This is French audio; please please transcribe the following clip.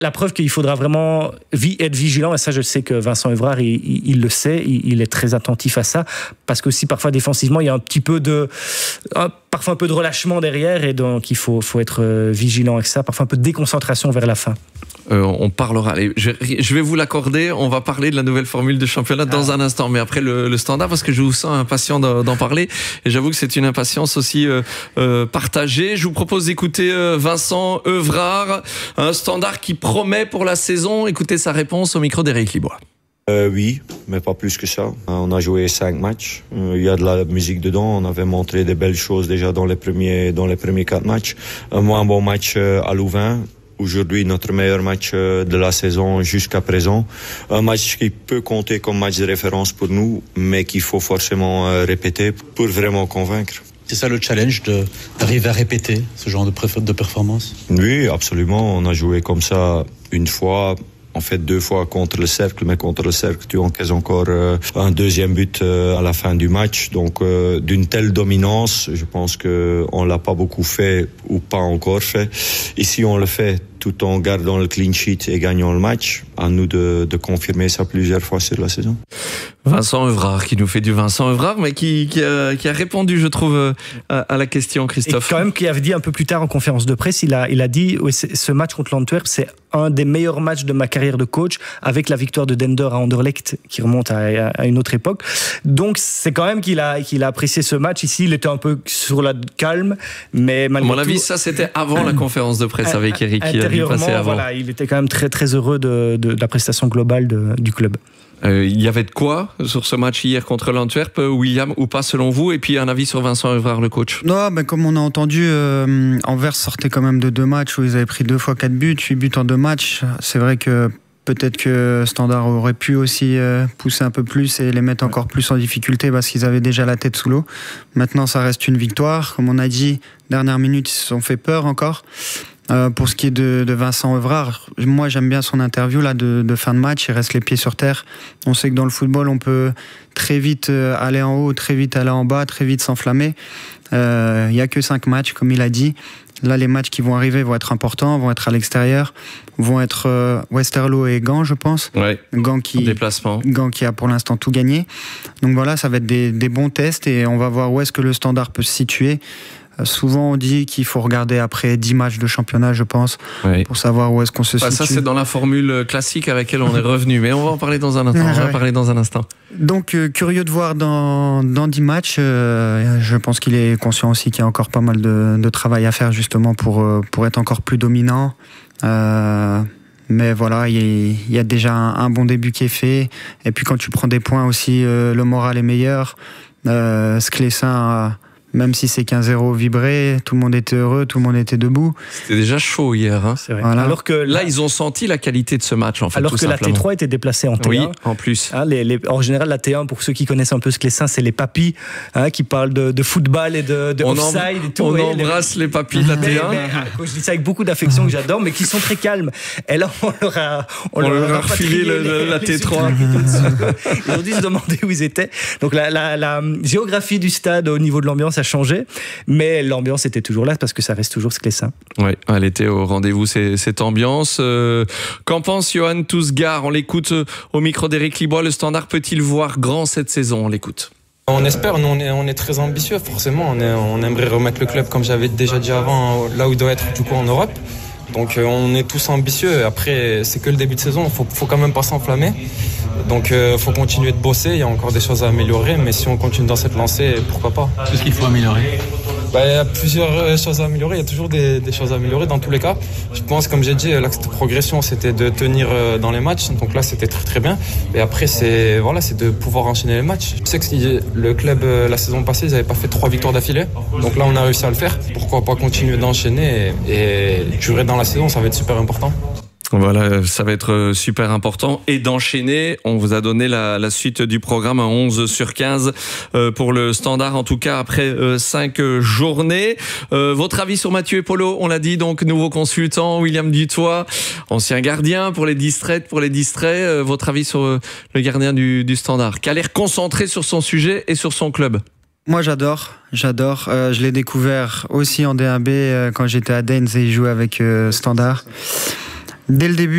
La preuve qu'il faudra vraiment être vigilant, et ça je sais que Vincent Evrard il le sait, il est très attentif à ça, parce que aussi parfois défensivement il y a parfois un peu de relâchement derrière, et donc il faut être vigilant avec ça, parfois un peu de déconcentration vers la fin. On parlera, allez, je vais vous l'accorder, on va parler de la nouvelle formule de championnat dans un instant, mais après le standard, parce que je vous sens impatient d'en parler, et j'avoue que c'est une impatience aussi partagée. Je vous propose d'écouter Vincent Evrard, un standard qui promet pour la saison. Écoutez sa réponse au micro d'Éric Libois. Oui, mais pas plus que ça. On a joué 5 matchs. Il y a de la musique dedans. On avait montré des belles choses déjà dans les premiers 4 matchs. Un moins bon match à Louvain. Aujourd'hui, notre meilleur match de la saison jusqu'à présent. Un match qui peut compter comme match de référence pour nous, mais qu'il faut forcément répéter pour vraiment convaincre. C'est ça le challenge, d'arriver à répéter ce genre de performance? Oui, absolument. On a joué comme ça une fois. En fait, 2 fois contre le Cercle, mais contre le Cercle, tu encaisses encore un deuxième but à la fin du match. Donc, d'une telle dominance, je pense qu'on l'a pas beaucoup fait ou pas encore fait. Ici, on le fait tout en gardant le clean sheet et gagnant le match. À nous de confirmer ça plusieurs fois sur la saison. Vincent Evrard, qui nous fait du Vincent Evrard, mais qui a répondu, je trouve, à la question, Christophe. Et quand même, qui avait dit un peu plus tard en conférence de presse, il a dit, oui, ce match contre l'Antwerp, c'est un des meilleurs matchs de ma carrière de coach, avec la victoire de Dender à Anderlecht, qui remonte à une autre époque. Donc, c'est quand même qu'il a apprécié ce match. Ici, il était un peu sur la calme, mais malgré tout... À mon avis, ça, c'était avant la conférence de presse avec Eric, qui a dû passer avant. Voilà, il était quand même très, très heureux de la prestation globale du club. Il y avait de quoi sur ce match hier contre l'Antwerp, William, ou pas selon vous? Et puis un avis sur Vincent Evrard, le coach. Non, mais comme on a entendu, Anvers sortait quand même de 2 matchs où ils avaient pris 2 fois 4 buts, 8 buts en 2 matchs. C'est vrai que peut-être que Standard aurait pu aussi pousser un peu plus et les mettre encore plus en difficulté parce qu'ils avaient déjà la tête sous l'eau. Maintenant, ça reste une victoire. Comme on a dit, dernière minute, ils se sont fait peur encore. Pour ce qui est de Vincent Evrard, moi j'aime bien son interview là de fin de match, il reste les pieds sur terre. On sait que dans le football on peut très vite aller en haut, très vite aller en bas, très vite s'enflammer. Il n'y a que 5 matchs comme il a dit. Là les matchs qui vont arriver vont être importants, vont être à l'extérieur, vont être Westerlo et Gand je pense. Ouais, Gand qui a pour l'instant tout gagné. Donc voilà, ça va être des bons tests et on va voir où est-ce que le Standard peut se situer. Souvent on dit qu'il faut regarder après 10 matchs de championnat, je pense, pour savoir où est-ce qu'on se situe. Ça c'est dans la formule classique avec laquelle on est revenu, mais on va en parler dans un instant. Donc curieux de voir dans 10 matchs, je pense qu'il est conscient aussi qu'il y a encore pas mal de travail à faire justement pour être encore plus dominant. Mais voilà, il y a déjà un bon début qui est fait. Et puis quand tu prends des points aussi, le moral est meilleur. Sclessin même si c'est 15-0 vibré, tout le monde était heureux, tout le monde était debout. C'était déjà chaud hier. Hein. C'est vrai. Voilà. Alors que là, ils ont senti la qualité de ce match, en fait. Alors que simplement. La T3 était déplacée en T1. Oui, en plus. En général, la T1, pour ceux qui connaissent un peu Sclessin, c'est les papis qui parlent de football et de offside et tout. On embrasse les papis de la T1. Je dis ça avec beaucoup d'affection que j'adore, mais qui sont très calmes. Et là, on leur a refilé la T3. Ils ont dû se demander où ils étaient. Donc la géographie du stade au niveau de l'ambiance a changé, mais l'ambiance était toujours là parce que ça reste toujours Sclessin. Oui, elle était au rendez-vous, cette ambiance. Qu'en pense Johan Tousgar? On l'écoute au micro d'Éric Libois. Le Standard peut-il voir grand cette saison? On l'écoute. On espère, nous on est très ambitieux forcément. On aimerait remettre le club, comme j'avais déjà dit avant, là où il doit être du coup en Europe. Donc on est tous ambitieux. Après, c'est que le début de saison, faut quand même pas s'enflammer. Donc faut continuer de bosser, il y a encore des choses à améliorer, mais si on continue dans cette lancée, pourquoi pas. Qu'est-ce qu'il faut améliorer? Il y a plusieurs choses à améliorer, il y a toujours des choses à améliorer dans tous les cas. Je pense, comme j'ai dit, l'axe de progression c'était de tenir dans les matchs, donc là c'était très très bien. Et après c'est de pouvoir enchaîner les matchs. Je sais que le club la saison passée, ils n'avaient pas fait 3 victoires d'affilée, donc là on a réussi à le faire. Pourquoi pas continuer d'enchaîner et durer dans la saison, ça va être super important. Voilà, ça va être super important. Et d'enchaîner, on vous a donné la suite du programme à 11/15 pour le Standard, en tout cas après 5 journées. Votre avis sur Mathieu Epolo? On l'a dit, donc nouveau consultant, William Dutoit, ancien gardien pour les distraits. Votre avis sur le gardien du Standard, qui a l'air concentré sur son sujet et sur son club? Moi j'adore. Je l'ai découvert aussi en DAB quand j'étais à Dens et il jouait avec Standard. Dès le début,